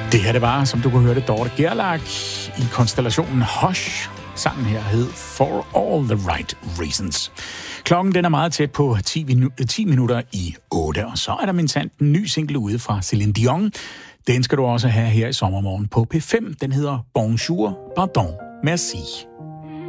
Det her, det var, som du kunne høre det, Dorte Gerlach i konstellationen Hush. Sangen her hed For All the Right Reasons. Klokken den er meget tæt på 10 minutter i 8, og så er der mindsat en ny single ude fra Céline Dion. Den skal du også have her i sommermorgen på P5. Den hedder Bonjour, Pardon, Merci.